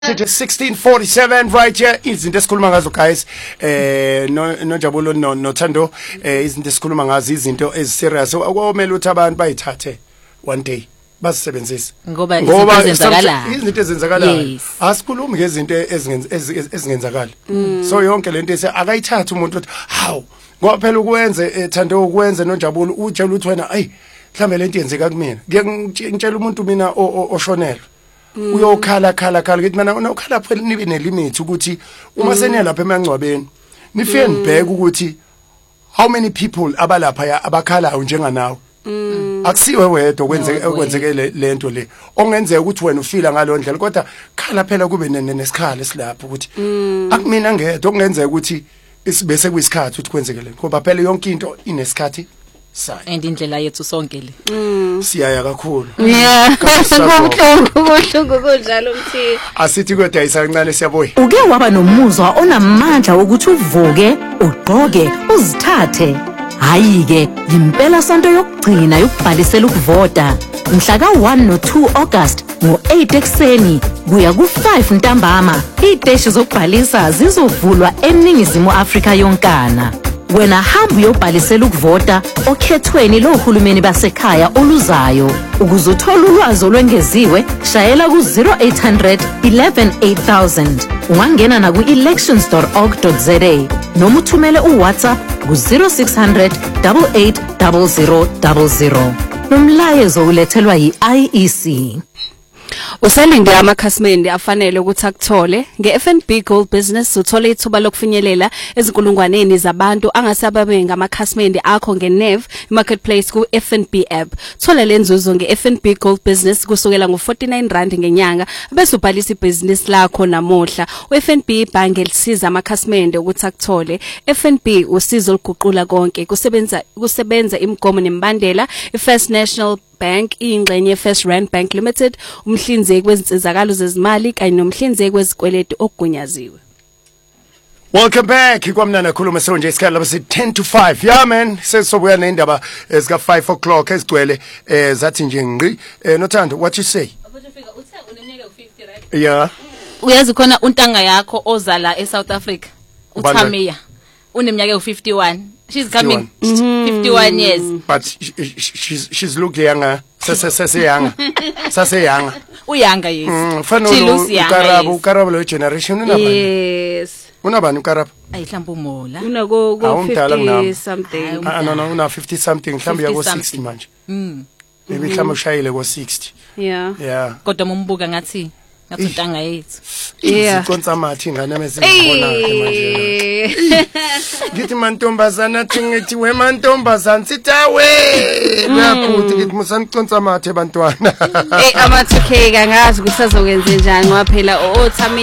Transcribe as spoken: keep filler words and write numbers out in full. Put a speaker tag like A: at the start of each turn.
A: Sithi sixteen forty-seven right here izinto esikhuluma ngazo guys eh no Nonjabulo no Nothando eh izinto esikhuluma ngazo izinto ezi serious akumele ukuthi abantu bayithathe one day basebenzise
B: ngoba izinto ezenzakala
A: izinto ezenzakala asikhulumi ngezinto ezingenzakala so yonke lento ese akayithatha umuntu uthi hawu ngoba phela ukwenze Thando ukwenze Nonjabulo utshela uthi wena ayi mhlambe lento yenzeka kumina ngiyangitshela umuntu mina oshonela uyokhala khala khala ngithi mina unokhala phela nibe nelimit ukuthi uma seniya lapha emangcwabeni nifike nibheke ukuthi how many people abalapha abakhala njenganawe akusiwe wedwa kwenzeke kwenzeke lento le ongenzeka ukuthi wena ufila ngalo ndlela kodwa khala phela kube nesikhala esilapha ukuthi akumina ngedwa okungenzeka ukuthi isibese kuyisikhathi ukuthi kwenzeke lento ngoba phela yonke into inesikhathi sayo
B: and indlela yethu sonke le
A: siyaya kakhulu
C: yeah kubuhlungu kunjalo mthi
A: asithi kodwa isancane siyaboya
D: uke waba nomuzwa onamandla ukuthi uvuke ugqoke uzithathe hayi ke impela sonto yokugcina yokubhalisela ukuvota mhla ka one no two August ngo eight ekseni kuya ku five ntambama iteshi zokubhalisa zizovulwa eningizimu Afrika yonkana wena hamba uyobhalisela ukuvota okhethweni lohulumeni basekhaya oluzayo ukuzothola ulwazi olwengeziwe shayela ku zero eight hundred eleven eight thousand ungangena na ku elections dot org dot za noma uthumele uWhatsApp ku zero six hundred eight eight zero zero zero zero nomlayezo ulethelwa yi-I E C.
C: Usalinde amakhasimende afanele ukuthi akuthole nge-F N B Gold Business uthola ithuba lokufinyelela ezinkulungwaneni zabantu angasababe ngamakhasimende akho nge-N E V Marketplace ku-F N B app. Thola lenzuzo nge-F N B Gold Business kusukela ngo-forty-nine rand ngenyanga bese ubhalisa ibhizinisi lakho namuhla. U-F N B ibhange lisiza amakhasimende ukuthi akuthole. F N B usizo oluguqula konke kusebenza kusebenza imigomo nemibandela iFirst National Bank ingxenye First Rand Bank Limited umhlinzeki wezinsizakalo zezimali kanye nomhlinzeki wezikweletu ogunyaziwe.
A: Welcome back kwamnana khuluma sonje isikhala bese ten to five yeah man sesobuya nendaba ezika five o'clock ezigcwele eh zathi nje ngqi eh Nothando what you say
B: Ubufika uthe uneminyaka fifty right
A: yeah
B: uyazi khona untanga yakho ozala eSouth Africa uThamiya uneminyaka fifty-one she's coming fifty-one years
A: but she's she's looking younger sase sase younger sase younger
B: uyanga yes
A: fanolo ukarabo ukarabo lo generation unabani
C: yes
A: unabani ukarabo
B: ayi mhlawumbe umola
C: una go go fifty something
A: ah no no una fifty something mhlawumbe yako sixty manje
B: mm
A: maybe mhlawumbe ushayile ko sixty
C: yeah
A: yeah
B: kodwa umbuka ngathi ngathi untanga yethu
C: yeah
A: ikonza amathi ingane mezibona manje ngithi mantombazana thingithi we mantombazana sithawe bayakuthi ngithi musaniconsa amathi ebantwana
C: eh ama two K kangazi ukuthi azokwenza njani ngoba phela oThamiya